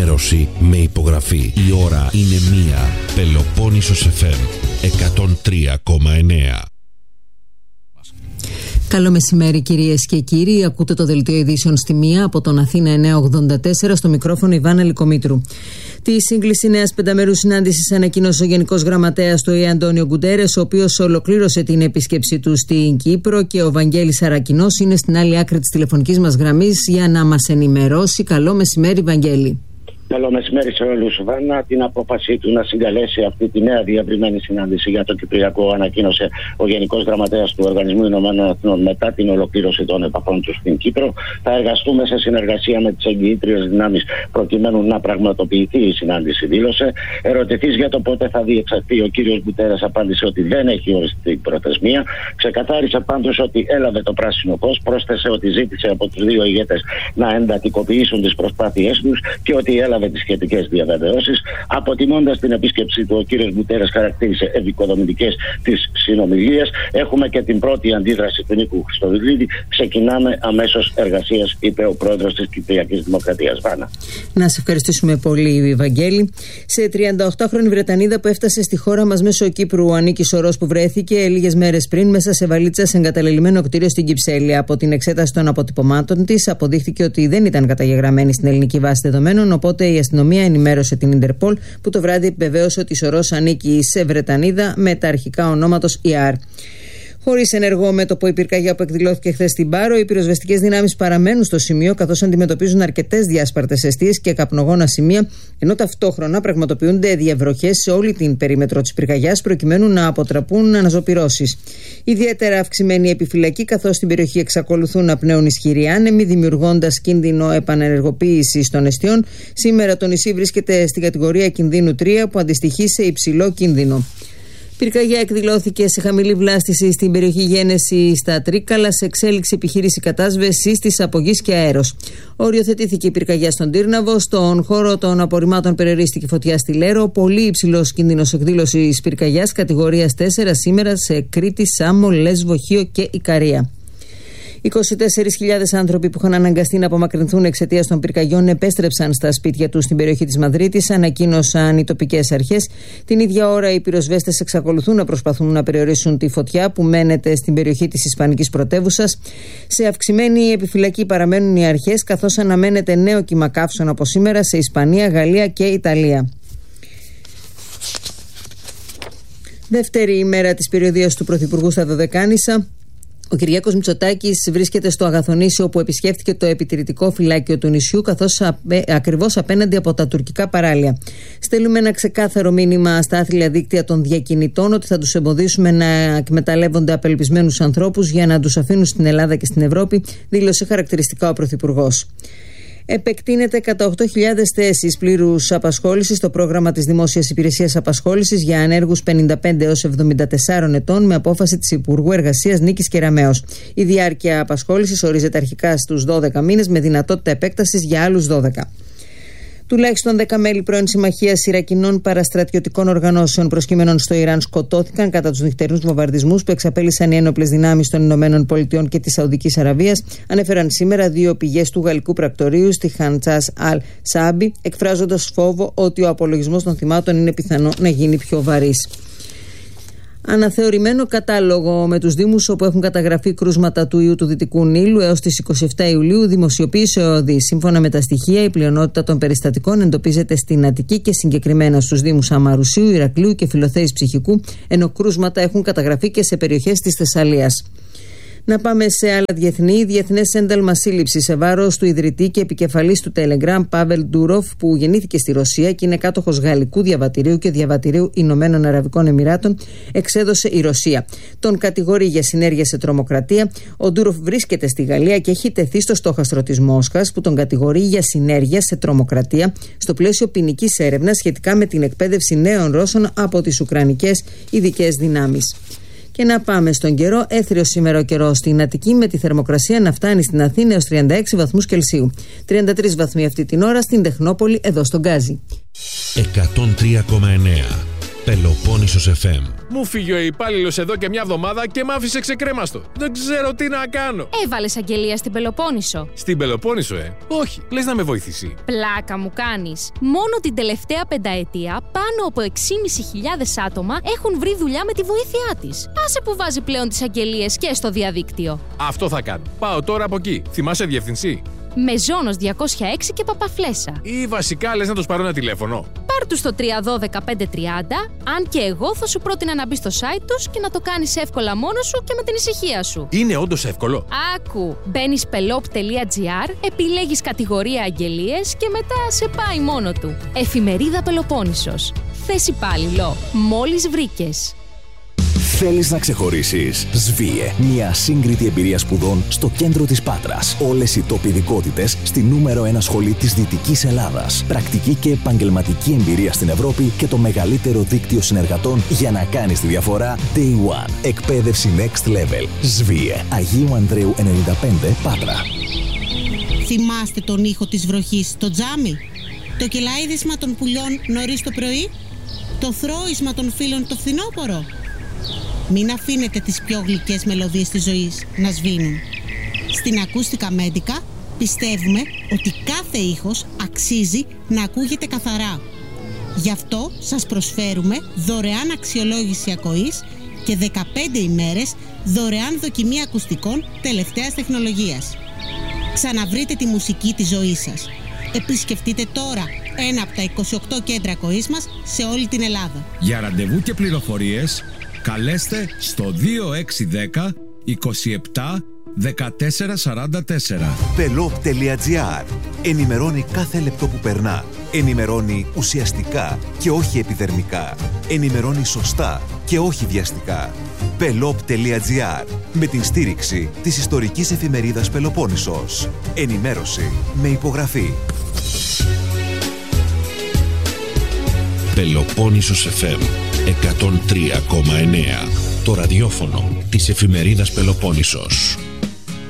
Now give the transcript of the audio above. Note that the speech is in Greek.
ενημέρωση με υπογραφή. Η ώρα είναι 1. Πελοπόννησος FM 103,9. Καλό μεσημέρι κυρίες και κύριοι. Ακούτε το δελτίο ειδήσεων στη 1 από τον Αθήνα 984, στο μικρόφωνο Ιβάνα Λικομήτρου. Τη σύγκληση νέας πενταμερούς συνάντησης ανακοίνωσε ο Γενικός Γραμματέας του ΟΗΕ Αντώνιο Γκουντέρες, ο οποίος ολοκλήρωσε την επίσκεψή του στην Κύπρο, και ο Βαγγέλης Αρακινός είναι στην άλλη άκρη της τηλεφωνικής μας γραμμής για να μας ενημερώσει. Καλό μεσημέρι, Βαγγέλη. Καλό μεσημέρι σε όλους. Βάνα, την απόφαση του να συγκαλέσει αυτή τη νέα διευρυμένη συνάντηση για το Κυπριακό ανακοίνωσε ο Γενικός Γραμματέας του Οργανισμού Ηνωμένων Εθνών μετά την ολοκλήρωση των επαφών του στην Κύπρο. Θα εργαστούμε σε συνεργασία με τις εγγυήτριες δυνάμεις προκειμένου να πραγματοποιηθεί η συνάντηση, δήλωσε. Ερωτηθείς για το πότε θα διεξαχθεί, ο κύριος Γκουντέρες απάντησε ότι δεν έχει οριστεί προθεσμία. Ξεκαθάρισε πάντως ότι έλαβε το πράσινο φως. Πρόσθεσε ότι ζήτησε από τους δύο ηγέτες να εντατικοποιήσουν τις προσπάθειές τους και ότι έλαβε τις σχετικές διαβεβαιώσεις. Αποτιμώντας την επίσκεψή του, ο κύριος Γκουντέρες χαρακτήρισε επικοδομητικές τις συνομιλίες. Έχουμε και την πρώτη αντίδραση του Νίκου Χριστοδουλίδη. Ξεκινάμε αμέσως εργασίες, είπε ο πρόεδρος της Κυπριακής Δημοκρατίας. Βάνα. Να σε ευχαριστήσουμε πολύ, Βαγγέλη. Σε 38χρονη Βρετανίδα που έφτασε στη χώρα μας μέσω Κύπρου, ανήκει σωρός που βρέθηκε λίγες μέρες πριν μέσα σε βαλίτσα σε εγκαταλελειμμένο κτίριο στην Κυψέλη. Από την εξέταση των αποτυπωμάτων της αποδείχθηκε ότι δεν ήταν καταγεγραμμένη στην ελληνική βάση δεδομένων, οπότε η αστυνομία ενημέρωσε την Ιντερπολ, που το βράδυ επιβεβαίωσε ότι η σωρός ανήκει σε Βρετανίδα με τα αρχικά ονόματος ΙΑΡ. Χωρίς ενεργό μέτωπο η πυρκαγιά που εκδηλώθηκε χθες στην Πάρο, οι πυροσβεστικές δυνάμεις παραμένουν στο σημείο, καθώς αντιμετωπίζουν αρκετές διάσπαρτες εστίες και καπνογόνα σημεία, ενώ ταυτόχρονα πραγματοποιούνται διαβροχές σε όλη την περίμετρο της πυρκαγιάς προκειμένου να αποτραπούν αναζωπυρώσεις. Ιδιαίτερα αυξημένη επιφυλακή, καθώς στην περιοχή εξακολουθούν να πνέουν ισχυροί άνεμοι, δημιουργώντας κίνδυνο επανενεργοποίησης των εστιών. Σήμερα το νησί βρίσκεται στην κατηγορία κινδύνου 3, που αντιστοιχεί σε υψηλό κίνδυνο. Πυρκαγιά εκδηλώθηκε σε χαμηλή βλάστηση στην περιοχή Γένεση στα Τρίκαλα, σε εξέλιξη επιχείρηση κατάσβεσης της από γης και αέρος. Οριοθετήθηκε η πυρκαγιά στον Τύρναβο. Στον χώρο των απορριμμάτων περιορίστηκε φωτιά στη Λέρο. Πολύ υψηλός κίνδυνος εκδήλωσης πυρκαγιάς κατηγορίας 4 σήμερα σε Κρήτη, Σάμο, Λέσβο, Χίο και Ικαρία. 24.000 άνθρωποι που είχαν αναγκαστεί να απομακρυνθούν εξαιτίας των πυρκαγιών επέστρεψαν στα σπίτια τους στην περιοχή της Μαδρίτης, ανακοίνωσαν οι τοπικές αρχές. Την ίδια ώρα, οι πυροσβέστες εξακολουθούν να προσπαθούν να περιορίσουν τη φωτιά που μένεται στην περιοχή της Ισπανικής πρωτεύουσας. Σε αυξημένη επιφυλακή παραμένουν οι αρχές, καθώς αναμένεται νέο κύμα καύσων από σήμερα σε Ισπανία, Γαλλία και Ιταλία. Δεύτερη ημέρα της περιοδίας του Πρωθυπουργού στα Δωδεκάνησα. Ο Κυριάκος Μητσοτάκης βρίσκεται στο Αγαθονήσι, όπου επισκέφθηκε το επιτηρητικό φυλάκιο του νησιού, καθώς ακριβώς απέναντι από τα τουρκικά παράλια. Στέλνουμε ένα ξεκάθαρο μήνυμα στα άθλια δίκτυα των διακινητών ότι θα τους εμποδίσουμε να εκμεταλλεύονται απελπισμένους ανθρώπους για να τους αφήνουν στην Ελλάδα και στην Ευρώπη, δήλωσε χαρακτηριστικά ο Πρωθυπουργός. Επεκτείνεται κατά 8.000 θέσεις πλήρους απασχόλησης στο πρόγραμμα της Δημόσιας Υπηρεσίας Απασχόλησης για ανέργους 55 έως 74 ετών, με απόφαση της Υπουργού Εργασίας Νίκης Κεραμέως. Η διάρκεια απασχόλησης ορίζεται αρχικά στους 12 μήνες, με δυνατότητα επέκτασης για άλλους 12. Τουλάχιστον 10 μέλη πρώην Συμμαχίας Ιρακινών Παραστρατιωτικών Οργανώσεων προσκύμενων στο Ιράν σκοτώθηκαν κατά τους νυχτερινούς βομβαρδισμούς που εξαπέλυσαν οι ένοπλες δυνάμεις των Ηνωμένων Πολιτειών και της Σαουδικής Αραβίας, ανέφεραν σήμερα δύο πηγές του γαλλικού πρακτορείου στη Χαντσάς Αλ-Σάμπι, εκφράζοντας φόβο ότι ο απολογισμός των θυμάτων είναι πιθανό να γίνει πιο βαρύς. Αναθεωρημένο κατάλογο με τους δήμους όπου έχουν καταγραφεί κρούσματα του ιού του Δυτικού Νείλου έως τις 27 Ιουλίου δημοσιοποίησε ο ΟΔΗ. Σύμφωνα με τα στοιχεία, η πλειονότητα των περιστατικών εντοπίζεται στην Αττική και συγκεκριμένα στους δήμους Αμαρουσίου, Ηρακλείου και Φιλοθέης Ψυχικού, ενώ κρούσματα έχουν καταγραφεί και σε περιοχές της Θεσσαλίας. Να πάμε σε άλλα διεθνή. Διεθνές ένταλμα σύλληψης σε βάρος του ιδρυτή και επικεφαλής του Telegram, Πάβελ Ντούροφ, που γεννήθηκε στη Ρωσία και είναι κάτοχος γαλλικού διαβατηρίου και διαβατηρίου Ηνωμένων Αραβικών Εμιράτων, εξέδωσε η Ρωσία. Τον κατηγορεί για συνέργεια σε τρομοκρατία. Ο Ντούροφ βρίσκεται στη Γαλλία και έχει τεθεί στο στόχαστρο της Μόσχας, που τον κατηγορεί για συνέργεια σε τρομοκρατία στο πλαίσιο ποινικής έρευνας σχετικά με την εκπαίδευση νέων Ρώσων από τις Ουκρανικές ειδικές δυνάμεις. Και να πάμε στον καιρό. Έθριος σήμερα ο καιρός στην Αττική, με τη θερμοκρασία να φτάνει στην Αθήνα έως 36 βαθμούς Κελσίου. 33 βαθμοί αυτή την ώρα στην Τεχνόπολη, εδώ στον Γκάζι. 103,9. Πελοπόννησος FM. Μου φύγει ο υπάλληλος εδώ και μια εβδομάδα και μ' άφησε ξεκρέμαστο. Δεν ξέρω τι να κάνω. Έβαλες αγγελία στην Πελοπόννησο? Στην Πελοπόννησο, Όχι. Λες να με βοηθήσει? Πλάκα μου κάνεις. Μόνο την τελευταία πενταετία πάνω από 6.500 άτομα έχουν βρει δουλειά με τη βοήθειά της. Άσε που βάζει πλέον τις αγγελίες και στο διαδίκτυο. Αυτό θα κάνω. Πάω τώρα από εκεί. Θυμάσαι διεύθυνση? Μεζόνος 206 και Παπαφλέσσα. Ή βασικά λες να τους πάρω ένα τηλέφωνο? Πάρ' τους στο 312-530, αν και εγώ θα σου πρότεινα να μπεις στο site τους και να το κάνεις εύκολα μόνος σου και με την ησυχία σου. Είναι όντως εύκολο? Άκου, μπαίνεις pelop.gr, επιλέγεις κατηγορία αγγελίες και μετά σε πάει μόνο του. Εφημερίδα Πελοπόννησος. Θες υπάλληλο. Μόλις βρήκες. Θέλεις να ξεχωρίσεις? ΣΒΙΕ. Μια ασύγκριτη εμπειρία σπουδών στο κέντρο της Πάτρας. Όλες οι top ειδικότητες στη νούμερο 1 σχολή της Δυτικής Ελλάδας. Πρακτική και επαγγελματική εμπειρία στην Ευρώπη και το μεγαλύτερο δίκτυο συνεργατών για να κάνεις τη διαφορά Day One. Εκπαίδευση Next Level. ΣΒΙΕ. Αγίου Ανδρέου 95, Πάτρα. Θυμάστε τον ήχο της βροχής στο τζάμι? Το κελαίδισμα των πουλιών νωρίς το πρωί? Το θρώισμα των φίλων το φθινόπωρο? Μην αφήνετε τις πιο γλυκές μελωδίες της ζωής να σβήνουν. Στην Ακούστικα Μέντικα πιστεύουμε ότι κάθε ήχος αξίζει να ακούγεται καθαρά. Γι' αυτό σας προσφέρουμε δωρεάν αξιολόγηση ακοής και 15 ημέρες δωρεάν δοκιμή ακουστικών τελευταίας τεχνολογίας. Ξαναβρείτε τη μουσική της ζωής σας. Επισκεφτείτε τώρα ένα από τα 28 κέντρα ακοής μας σε όλη την Ελλάδα. Για ραντεβού και πληροφορίες καλέστε στο 2610 27 1444. Pelop.gr. Ενημερώνει κάθε λεπτό που περνά. Ενημερώνει ουσιαστικά και όχι επιδερμικά. Ενημερώνει σωστά και όχι βιαστικά. Pelop.gr. Με την στήριξη της ιστορικής εφημερίδας Πελοπόννησος. Ενημέρωση με υπογραφή. Πελοπόννησος FM 103,9. Το ραδιόφωνο της εφημερίδας Πελοπόννησος.